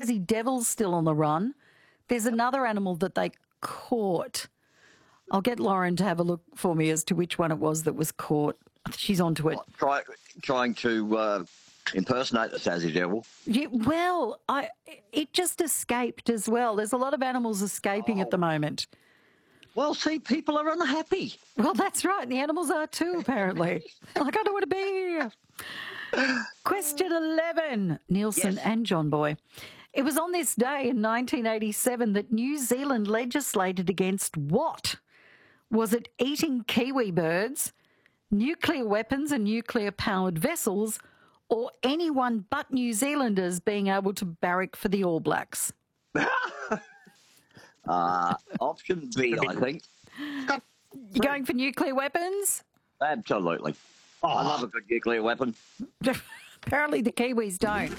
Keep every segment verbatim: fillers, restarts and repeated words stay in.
Tassie Devil's still on the run. There's another animal that they caught. I'll get Lauren to have a look for me as to which one it was that was caught. She's onto it. Try, trying to uh, impersonate the Tassie Devil. Yeah, well, I it just escaped as well. There's a lot of animals escaping oh. at the moment. Well, see, people are unhappy. Well, that's right. The animals are too, apparently. Like, I don't want to be here. Question eleven, Nielsen yes. and John Boy. It was on this day in nineteen eighty-seven that New Zealand legislated against what? Was it eating kiwi birds, nuclear weapons and nuclear-powered vessels, or anyone but New Zealanders being able to barrack for the All Blacks? uh, option B, I think. You're going for nuclear weapons? Absolutely. Oh. I love a good nuclear weapon. Apparently the Kiwis don't.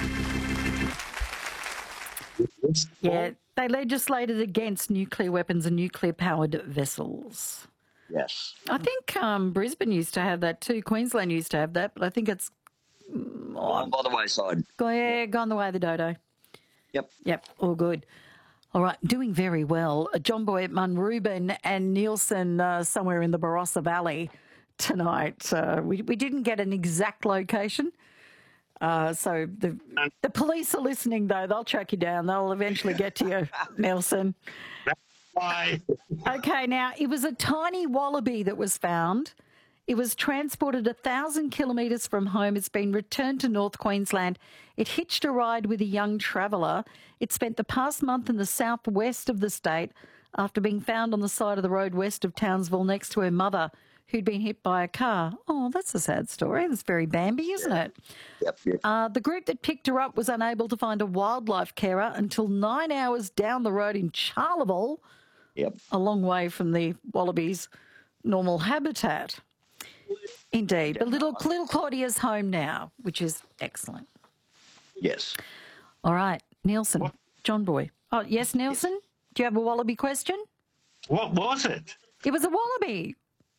Yeah, they legislated against nuclear weapons and nuclear-powered vessels. Yes. I think um, Brisbane used to have that too. Queensland used to have that, but I think it's... Oh, oh, by the wayside. Go, yeah, gone the way of the dodo. Yep. Yep, all good. All right, doing very well. John Boy at Munrubin and Nielsen uh, somewhere in the Barossa Valley tonight. Uh, we, we didn't get an exact location. Uh, so the the police are listening, though. They'll track you down. They'll eventually get to you, Nelson. Bye. Okay, now, it was a tiny wallaby that was found. It was transported a thousand kilometres from home. It's been returned to North Queensland. It hitched a ride with a young traveller. It spent the past month in the southwest of the state after being found on the side of the road west of Townsville next to her mother, who'd been hit by a car. Oh, that's a sad story. That's very Bambi, isn't yeah. it? Yep, yep. Uh, the group that picked her up was unable to find a wildlife carer until nine hours down the road in Charleville, yep. a long way from the wallaby's normal habitat. Indeed. But little, little Claudia's home now, which is excellent. Yes. All right, Nielsen, What? John Boy. Oh, yes, Nielsen? Yes. Do you have a wallaby question? What was it? It was a wallaby.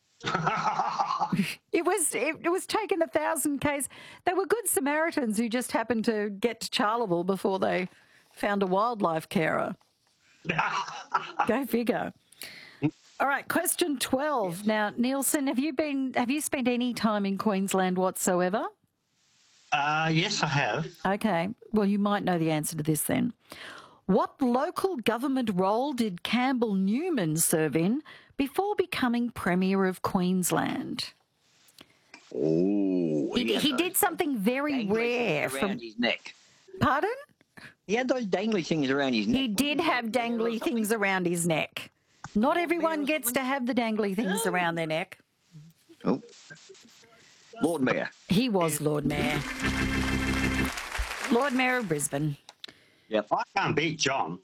It was it, it was taken a thousand k's. They were good Samaritans who just happened to get to Charleville before they found a wildlife carer. Go figure. All right, question twelve. Now, Nielsen, have you been have you spent any time in Queensland whatsoever? Uh, yes, I have. Okay. Well, you might know the answer to this then. What local government role did Campbell Newman serve in before becoming Premier of Queensland? Oh, he, he did something very rare around from his neck. Pardon? He had those dangly things around his neck. He did have dangly things around his neck. Not everyone gets to have the dangly things around their neck. Oh, Lord Mayor. He was Lord Mayor. Lord Mayor of Brisbane. Yep. I can't beat John.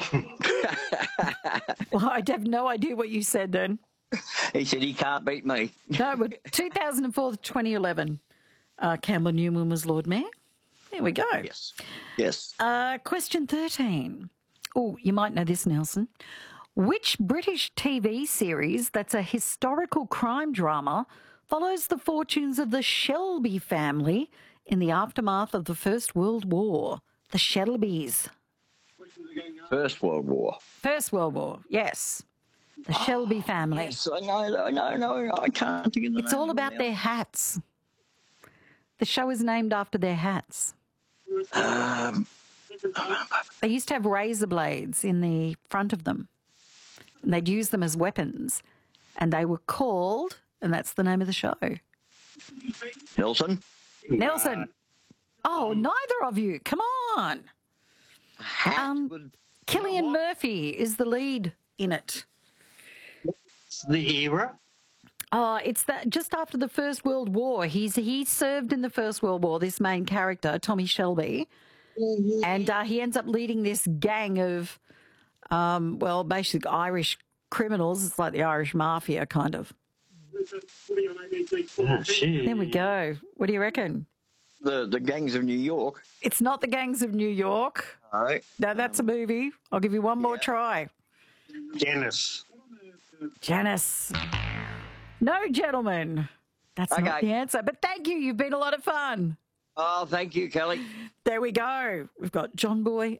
Well, I have no idea what you said then. He said he can't beat me. No, but two thousand four to twenty eleven, uh, Campbell Newman was Lord Mayor. There we go. Yes. Yes. Uh, question thirteen. Oh, you might know this, Nelson. Which British T V series that's a historical crime drama follows the fortunes of the Shelby family in the aftermath of the First World War? The Shelbys. First World War. First World War, yes. The Shelby family. Yes, I know, I know, no, I can't think of the It's all about their hats. The show is named after their hats. Um, They used to have razor blades in the front of them. And they'd use them as weapons. And they were called, and that's the name of the show. Nelson? Nelson. Oh, neither of you. Come on. Um, Cillian Murphy is the lead in it. The era? Oh, it's that just after the First World War. He's he served in the First World War, this main character, Tommy Shelby. And uh, he ends up leading this gang of, um, well, basically Irish criminals. It's like the Irish mafia, kind of. Oh, There we go. What do you reckon? The the gangs of New York. It's not the Gangs of New York. All right. No, that's a movie. I'll give you one more try. Dennis. Janice. No, gentlemen. That's not Okay. the answer. But thank you. You've been a lot of fun. Oh, thank you, Kelly. There we go. We've got John Boy